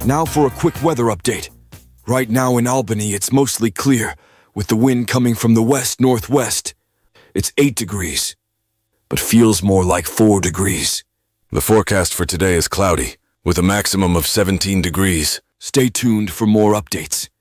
Now for a quick weather update. Right now in Albany, it's mostly clear, with the wind coming from the west-northwest. It's 8 degrees, but feels more like 4 degrees. The forecast for today is cloudy, with a maximum of 17 degrees. Stay tuned for more updates.